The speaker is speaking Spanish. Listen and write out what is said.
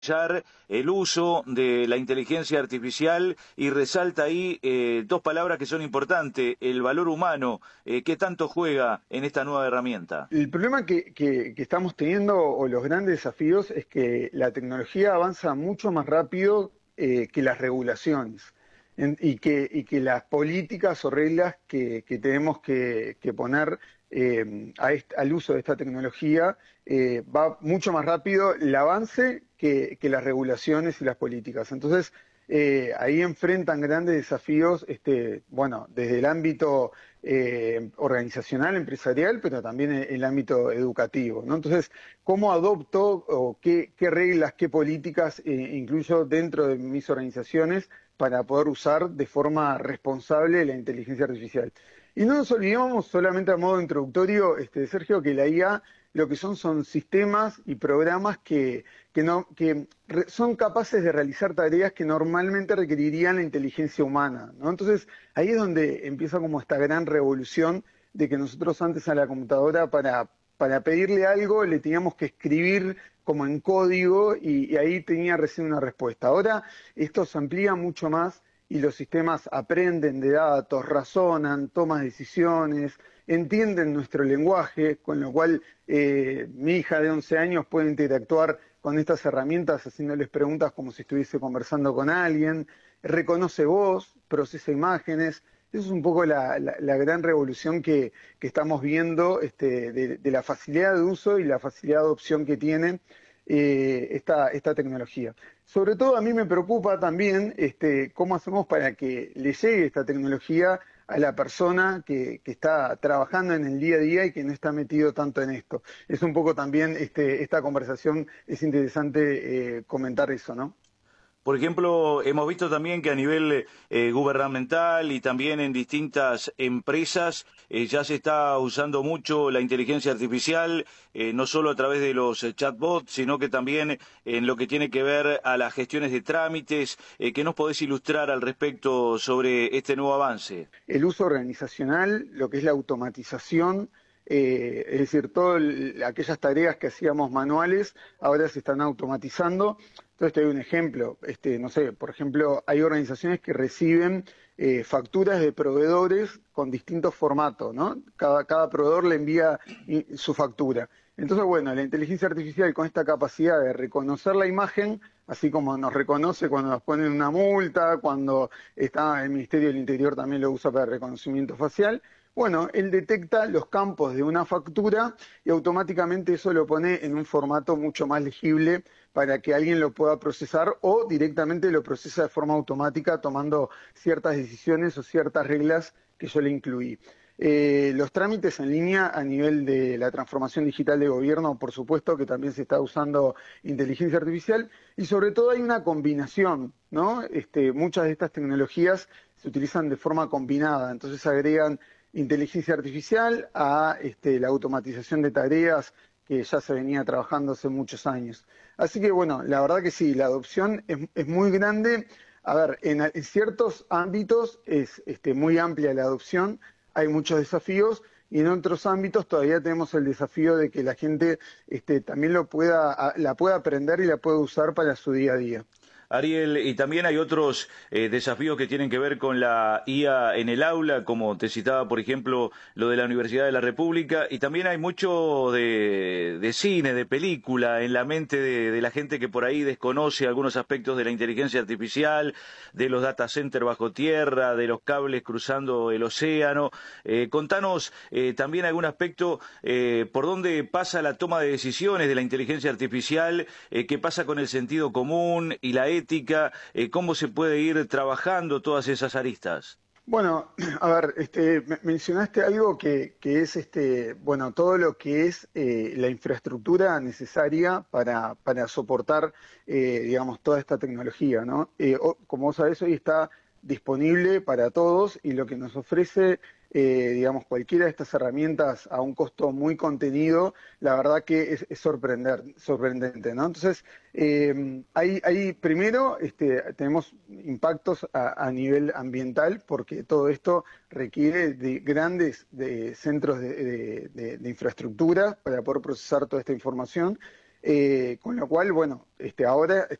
el uso de la inteligencia artificial y resalta ahí dos palabras que son importantes, el valor humano, ¿qué tanto juega en esta nueva herramienta? El problema que estamos teniendo, o los grandes desafíos, es que la tecnología avanza mucho más rápido que las regulaciones y que las políticas o reglas que tenemos que poner al uso de esta tecnología va mucho más rápido el avance que las regulaciones y las políticas. Entonces, ahí enfrentan grandes desafíos, bueno, desde el ámbito organizacional, empresarial, pero también en el ámbito educativo, ¿no? Entonces, ¿cómo adopto o qué reglas, qué políticas incluyo dentro de mis organizaciones para poder usar de forma responsable la inteligencia artificial? Y no nos olvidemos, solamente a modo introductorio, Sergio, que la IA lo que son sistemas y programas que son capaces de realizar tareas que normalmente requerirían la inteligencia humana, ¿no? Entonces, ahí es donde empieza como esta gran revolución de que nosotros antes a la computadora para pedirle algo le teníamos que escribir como en código y ahí tenía recién una respuesta. Ahora esto se amplía mucho más y los sistemas aprenden de datos, razonan, toman decisiones, entienden nuestro lenguaje, con lo cual mi hija de 11 años puede interactuar con estas herramientas haciéndoles preguntas como si estuviese conversando con alguien, reconoce voz, procesa imágenes. Esa es un poco la gran revolución que estamos viendo de la facilidad de uso y la facilidad de adopción que tiene esta tecnología. Sobre todo a mí me preocupa también cómo hacemos para que le llegue esta tecnología a la persona que está trabajando en el día a día y que no está metido tanto en esto. Es un poco también esta conversación, es interesante comentar eso, ¿no? Por ejemplo, hemos visto también que a nivel gubernamental y también en distintas empresas ya se está usando mucho la inteligencia artificial, no solo a través de los chatbots, sino que también en lo que tiene que ver a las gestiones de trámites. ¿Qué nos podés ilustrar al respecto sobre este nuevo avance? El uso organizacional, lo que es la automatización, es decir, todas aquellas tareas que hacíamos manuales ahora se están automatizando. Entonces te doy un ejemplo, no sé, por ejemplo, hay organizaciones que reciben facturas de proveedores con distintos formatos, ¿no? Cada proveedor le envía su factura. Entonces, bueno, la inteligencia artificial con esta capacidad de reconocer la imagen, así como nos reconoce cuando nos ponen una multa, cuando está el Ministerio del Interior también lo usa para reconocimiento facial. Bueno, él detecta los campos de una factura y automáticamente eso lo pone en un formato mucho más legible para que alguien lo pueda procesar o directamente lo procesa de forma automática tomando ciertas decisiones o ciertas reglas que yo le incluí. Los trámites en línea a nivel de la transformación digital de gobierno, por supuesto que también se está usando inteligencia artificial y sobre todo hay una combinación, ¿no? Muchas de estas tecnologías se utilizan de forma combinada, entonces agregan inteligencia artificial a la automatización de tareas que ya se venía trabajando hace muchos años. Así que bueno, la verdad que sí, la adopción es muy grande. A ver, en ciertos ámbitos es muy amplia la adopción, hay muchos desafíos y en otros ámbitos todavía tenemos el desafío de que la gente también la pueda aprender y la pueda usar para su día a día. Ariel, y también hay otros desafíos que tienen que ver con la IA en el aula, como te citaba, por ejemplo, lo de la Universidad de la República, y también hay mucho de cine, de película, en la mente de la gente que por ahí desconoce algunos aspectos de la inteligencia artificial, de los data centers bajo tierra, de los cables cruzando el océano. Contanos también algún aspecto por dónde pasa la toma de decisiones de la inteligencia artificial, qué pasa con el sentido común y la ética, cómo se puede ir trabajando todas esas aristas. Bueno, a ver, mencionaste algo que es bueno, todo lo que es la infraestructura necesaria para soportar, digamos, toda esta tecnología, ¿no? Como vos sabés, hoy está disponible para todos y lo que nos ofrece, digamos, cualquiera de estas herramientas a un costo muy contenido, la verdad que es sorprendente, ¿no? Entonces, primero, tenemos impactos a nivel ambiental porque todo esto requiere de centros de infraestructura para poder procesar toda esta información. Con lo cual, bueno, ahora